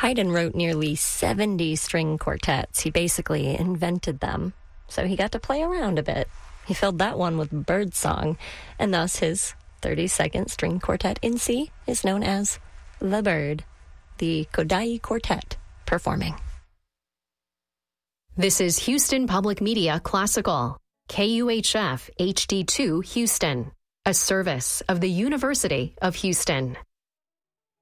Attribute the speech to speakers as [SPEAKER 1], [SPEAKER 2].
[SPEAKER 1] Haydn wrote nearly 70 string quartets. He basically invented them, so he got to play around a bit. He filled that one with birdsong, and thus his 32nd string quartet in C is known as The Bird, the Kodály Quartet performing.
[SPEAKER 2] This is Houston Public Media Classical, KUHF HD2 Houston, a service of the University of Houston.